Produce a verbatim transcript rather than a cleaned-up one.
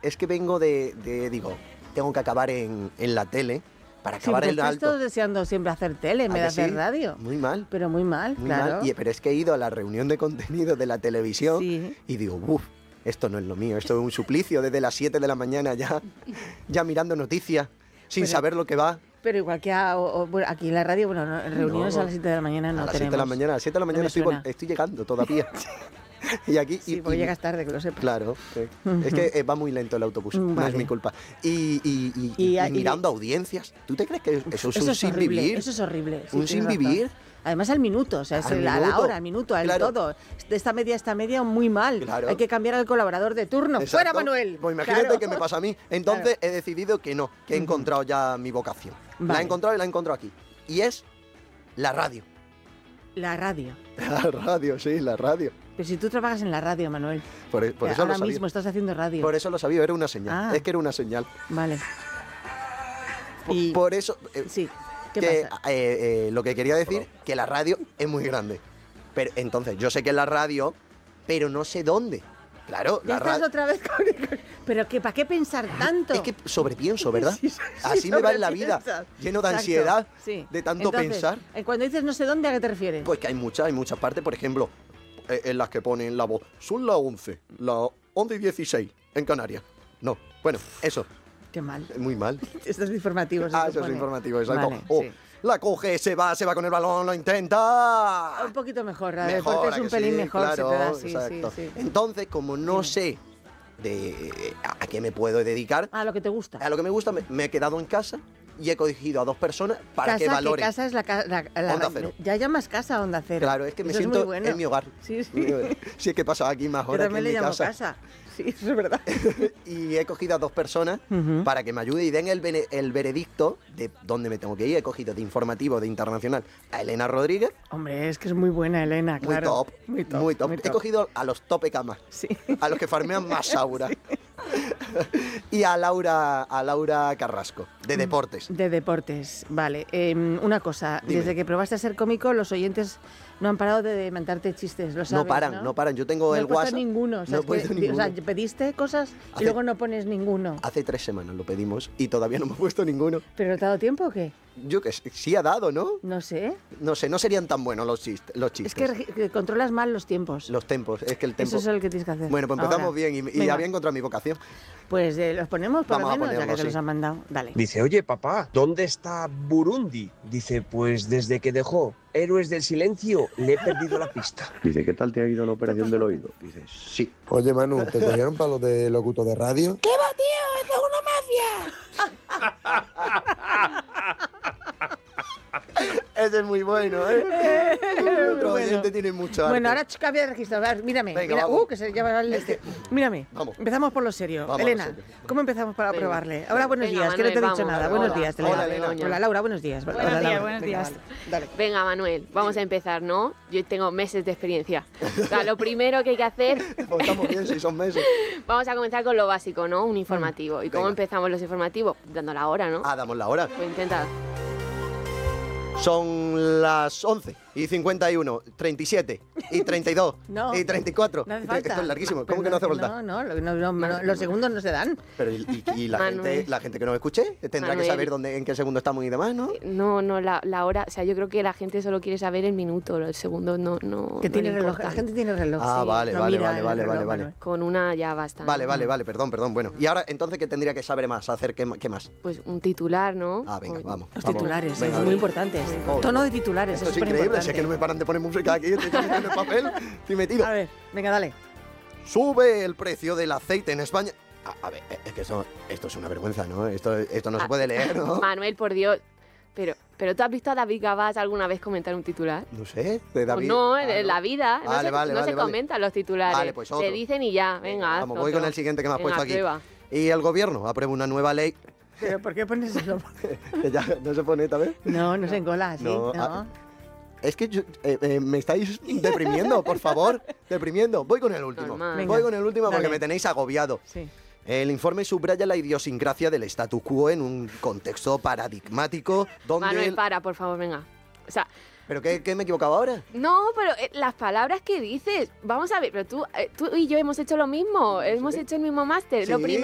es que vengo de, de digo, tengo que acabar en, en la tele para acabar sí, en alto. Estoy deseando siempre hacer tele en vez de hacer sí? radio. Muy mal. Pero muy mal, muy claro. Mal. Y, pero es que he ido a la reunión de contenido de la televisión sí. y digo, uff, esto no es lo mío, esto es un suplicio desde las siete de la mañana ya, ya mirando noticias, sin pero, saber lo que va. Pero igual que a, o, o, bueno, aquí en la radio, bueno, no, reuniones no, a las siete de la mañana no a las tenemos. siete de la mañana, a las siete de la mañana no estoy, estoy llegando todavía. Y aquí, sí, y, porque y, llegas tarde, que lo sepas. Claro, sí. Es que eh, va muy lento el autobús, vale. No es mi culpa. Y, y, y, y, y mirando y, audiencias, ¿tú te crees que eso es eso un es sin horrible, vivir? Eso es horrible. Sí, un sin vivir. Razón. Además al minuto, o sea, es al la, minuto. la hora, al minuto, al claro. todo. De esta media a esta media, muy mal. Claro. Hay que cambiar al colaborador de turno. Exacto. ¡Fuera, Manuel! Pues imagínate claro. que me pasa a mí. Entonces claro. he decidido que no, que he encontrado ya mi vocación. Vale. La he encontrado y la he encontrado aquí. Y es la radio. La radio. La radio, sí, la radio. Pero si tú trabajas en la radio, Manuel. Por, por eso ahora lo sabía. mismo estás haciendo radio. Por eso lo sabía, era una señal. Ah. Es que era una señal. Vale. Por, y... por eso... Eh, sí. ¿Qué que, pasa? Eh, eh, lo que quería decir, que la radio es muy grande. Pero entonces, yo sé que es la radio, pero no sé dónde. Claro, ya la estás radio... otra vez con... Pero que, ¿para qué pensar tanto? Es que sobrepienso, ¿verdad? Sí, sí, Así me va en la vida, lleno de Exacto. ansiedad, sí. de tanto Entonces, pensar. Cuando dices no sé dónde, ¿a qué te refieres? Pues que hay muchas, hay muchas partes, por ejemplo, en las que ponen la voz, son las once, las once y dieciséis en Canarias. No, bueno, eso. Qué mal. Muy mal. Estos informativos. Ah, eso es informativo, exacto. Vale, oh, sí. La coge, se va, se va con el balón, lo intenta. Un poquito mejor, la mejor, deporte es un pelín sí, mejor, claro, se te da, sí, exacto. sí, sí. Entonces, como no sí. sé de a, a qué me puedo dedicar, a lo que te gusta. A lo que me gusta, me, me he quedado en casa y he cogido a dos personas para casa, que valoren. ¿Qué casa es la, la, la Onda Cero. Ya llamas casa a Onda Cero. Claro, es que me Eso siento es bueno. en mi hogar. Sí, sí. Sí, es que pasa aquí más horas que en le mi llamo casa. casa. Sí, eso es verdad. Y he cogido a dos personas uh-huh. para que me ayuden y den el, bene, el veredicto de dónde me tengo que ir. He cogido de informativo, de internacional, a Elena Rodríguez. Hombre, es que es muy buena Elena, muy claro. Top, muy top. Muy top. Muy He top. cogido a los tope camas. Sí. A los que farmean más aura. Sí. Y a Laura, a Laura Carrasco, de deportes. De deportes, vale. Eh, una cosa, Dime. Desde que probaste a ser cómico, los oyentes no han parado de mandarte chistes, lo sabes, No paran, no, no paran. Yo tengo no el he puesto WhatsApp. ninguno. O sea, no es he puesto que, ninguno. O sea, pediste cosas hace, y luego no pones ninguno. Hace tres semanas lo pedimos y todavía no me he puesto ninguno. ¿Pero te ha dado tiempo o qué? Yo que sí ha dado, ¿no? No sé. No sé, no serían tan buenos los chistes. Los chistes. Es que, que controlas mal los tiempos. Los tempos, es que el tempo... Eso es el que tienes que hacer. Bueno, pues empezamos ahora. bien y, y había encontrado mi vocación. Pues eh, los ponemos por Vamos lo menos, a ponerlo, ya que te sí. los han mandado. Dale. Dice, oye papá, ¿dónde está Burundi? Dice, pues desde que dejó Héroes del Silencio le he perdido la pista. Dice, ¿qué tal te ha ido la operación del oído? Dice, sí. Oye Manu, ¿te cogieron para los de locuto de radio? ¿Qué va, tío? ¡Esto es una mafia! Ese es muy bueno, ¿eh? Eh, Otro bueno. oyente tiene mucho arte. Bueno, ahora ch- cambia de registro. A ver, mírame. Venga, mira, vamos. uh, que se llama el este. Mírame. Vamos. Empezamos por lo serio. Vamos, Elena, lo serio. ¿cómo empezamos para Venga. probarle? Ahora, buenos Venga, días, que no te he Manuel, dicho vamos. nada. Hola, Buenos días, hola, Elena. Elena. Hola, Hola, Laura, buenos días. Buenos Hola, días, Laura. buenos Venga, días. vale. Dale. Venga, Manuel, vamos a empezar, ¿no? Yo tengo meses de experiencia. O sea, lo primero que hay que hacer... Pues estamos bien, si son meses. Vamos a comenzar con lo básico, ¿no? Un informativo. ¿Y cómo Venga. empezamos los informativos? Dando la hora, ¿no? Ah, damos la hora. Pues intenta. Son las once y cincuenta y uno, treinta y siete y treinta y dos No. y treinta y cuatro. No hace falta. Esto es larguísimo. Pero ¿Cómo que no hace falta? No, no, lo- no, no, no, los segundos no se dan. Pero y, y- y la, Manuel. gente, la gente que nos escuche tendrá Manuel. que saber dónde, en qué segundo estamos y demás, ¿no? No, no, la, la hora... O sea, yo creo que la gente solo quiere saber el minuto. El segundo no... no Que no tiene le reloj. importa. La gente tiene reloj. Ah, sí, vale, no vale, mira vale, el vale, reloj, vale, vale. Manuel. Con una ya basta. Vale, vale, vale, perdón, perdón, bueno. Y ahora, entonces, ¿qué tendría que saber más? ¿Hacer qué, qué más? Pues un titular, ¿no? Ah, venga, O- vamos. Los vamos. titulares, Venga, es muy venga. importantes. Oh, Tono de titulares, Esto es es increíble, superimportante. si es que no me paran de poner música aquí, estoy metiendo el papel, estoy metido. A ver, venga, dale. Sube el precio del aceite en España. A, a ver, es que eso, esto es una vergüenza, ¿no? Esto, esto no se Ah, puede leer, ¿no? Manuel, por Dios. Pero, pero ¿tú has visto a David Gabás alguna vez comentar un titular? No sé, de Pues David. no, en Ah, la vida. No, Vale, se, vale, no vale, se vale. comentan los titulares. Vale, pues otro. Se dicen y ya, venga. haz Vamos, voy otro. con el siguiente que me has Venga, puesto aquí. prueba. Y el gobierno aprueba una nueva ley. ¿Pero por qué pones eso? Que ya no se pone esta vez. No, no se encola, ¿sí? No, No. ah, Es que yo- eh, eh, me estáis deprimiendo, por favor. Deprimiendo. Voy con el último. Normal. Venga, Voy con el último porque dale. me tenéis agobiado. Sí. El informe subraya la idiosincrasia del statu quo en un contexto paradigmático donde... Manuel, el- para, por favor, venga. O sea, ¿Pero qué, qué me he equivocado ahora? no, pero eh, las palabras que dices, vamos a ver, pero tú, eh, tú y yo hemos hecho lo mismo, hemos hecho el mismo máster. Lo Sí. primero